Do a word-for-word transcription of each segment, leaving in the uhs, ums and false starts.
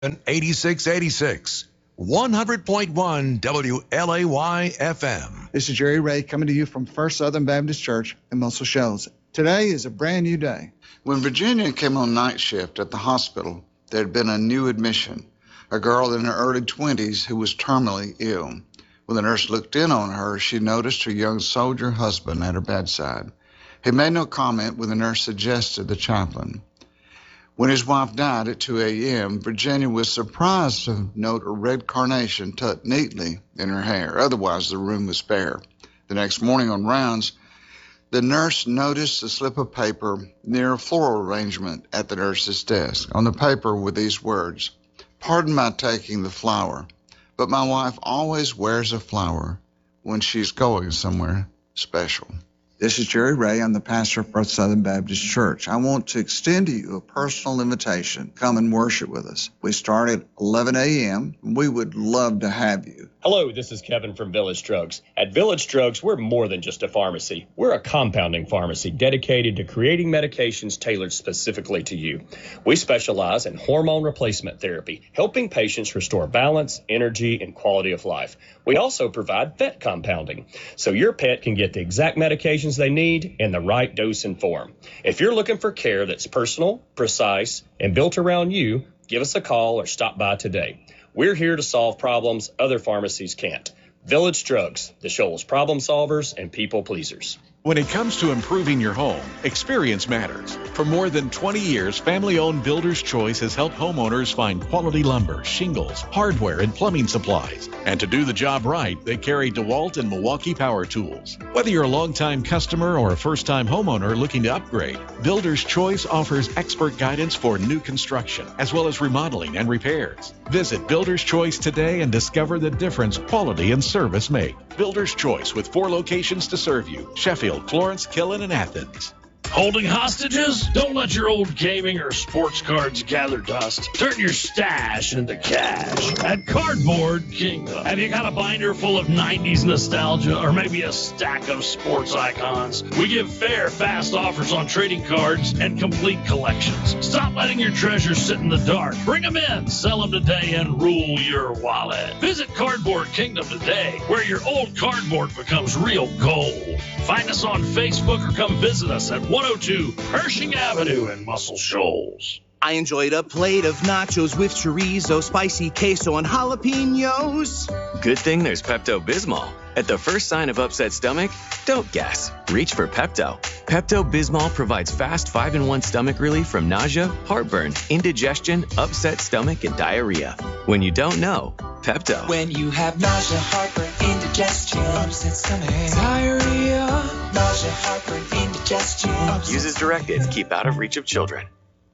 eighty-six eighty-six, one hundred point one W L A Y F M. This is Jerry Ray coming to you from First Southern Baptist Church in Muscle Shoals. Today is a brand new day. When Virginia came on night shift at the hospital, there had been a new admission, a girl in her early twenties who was terminally ill. When the nurse looked in on her, she noticed her young soldier husband at her bedside. He made no comment when the nurse suggested the chaplain. When his wife died at two a.m., Virginia was surprised to note a red carnation tucked neatly in her hair. Otherwise, the room was bare. The next morning on rounds, the nurse noticed a slip of paper near a floral arrangement at the nurse's desk. On the paper were these words, "Pardon my taking the flower, but my wife always wears a flower when she's going somewhere special." This is Jerry Ray. I'm the pastor of First Southern Baptist Church. I want to extend to you a personal invitation. Come and worship with us. We start at eleven a.m. We would love to have you. Hello, this is Kevin from Village Drugs. At Village Drugs, we're more than just a pharmacy. We're a compounding pharmacy dedicated to creating medications tailored specifically to you. We specialize in hormone replacement therapy, helping patients restore balance, energy, and quality of life. We also provide vet compounding, so your pet can get the exact medications they need in the right dose and form. If you're looking for care that's personal, precise, and built around you, give us a call or stop by today. We're here to solve problems other pharmacies can't. Village Drugs, the Shoals problem solvers and people pleasers. When it comes to improving your home, experience matters. For more than twenty years, family-owned Builder's Choice has helped homeowners find quality lumber, shingles, hardware, and plumbing supplies. And to do the job right, they carry DeWalt and Milwaukee power tools. Whether you're a longtime customer or a first-time homeowner looking to upgrade, Builder's Choice offers expert guidance for new construction, as well as remodeling and repairs. Visit Builder's Choice today and discover the difference quality and service make. Builder's Choice, with four locations to serve you: Sheffield, Florence, Killen, and Athens. Holding hostages? Don't let your old gaming or sports cards gather dust. Turn your stash into cash at Cardboard Kingdom. Have you got a binder full of nineties nostalgia or maybe a stack of sports icons? We give fair, fast offers on trading cards and complete collections. Stop letting your treasures sit in the dark. Bring them in, sell them today, and rule your wallet. Visit Cardboard Kingdom today, where your old cardboard becomes real gold. Find us on Facebook or come visit us at one oh two Pershing Avenue in Muscle Shoals. I enjoyed a plate of nachos with chorizo, spicy queso, and jalapenos. Good thing there's Pepto-Bismol. At the first sign of upset stomach, don't guess. Reach for Pepto. Pepto-Bismol provides fast five in one stomach relief from nausea, heartburn, indigestion, upset stomach, and diarrhea. When you don't know, Pepto. When you have nausea, heartburn, indigestion, upset stomach, diarrhea, nausea, heartburn, indigestion. Use as directed. Keep out of reach of children.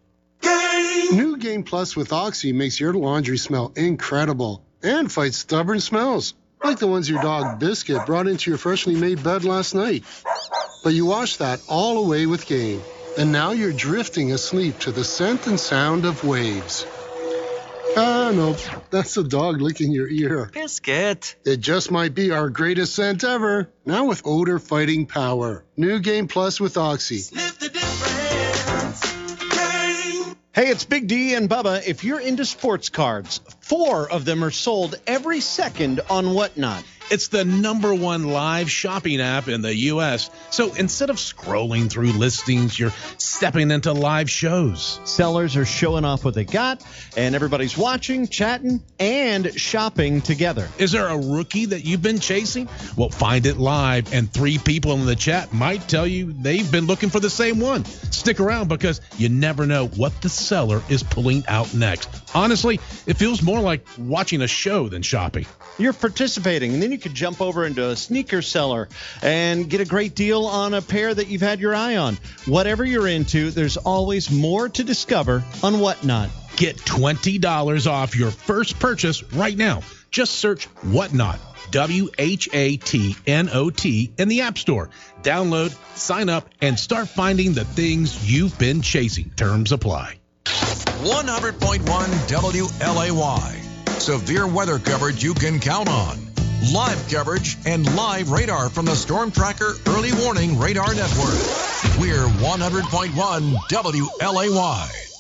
New Game Plus with Oxy makes your laundry smell incredible and fights stubborn smells, like the ones your dog Biscuit brought into your freshly made bed last night. But you washed that all away with Game, and now you're drifting asleep to the scent and sound of waves. Ah, no, that's the dog licking your ear. Biscuit. It just might be our greatest scent ever, now with odor-fighting power. New Game Plus with Oxy. Sniff the difference. Hey, it's Big D and Bubba. If you're into sports cards, four of them are sold every second on Whatnot. It's the number one live shopping app in the U S So instead of scrolling through listings, you're stepping into live shows. Sellers are showing off what they got, and everybody's watching, chatting, and shopping together. Is there a rookie that you've been chasing? Well, find it live, and three people in the chat might tell you they've been looking for the same one. Stick around, because you never know what the seller is pulling out next. Honestly, it feels more like watching a show than shopping. You're participating, and then you could jump over into a sneaker seller and get a great deal on a pair that you've had your eye on. Whatever you're into, there's always more to discover on Whatnot. Get twenty dollars off your first purchase right now. Just search Whatnot, W H A T N O T, in the App Store. Download, sign up, and start finding the things you've been chasing. Terms apply. one hundred point one W L A Y. Severe weather coverage you can count on. Live coverage and live radar from the Storm Tracker Early Warning Radar Network. We're one hundred point one W L A Y.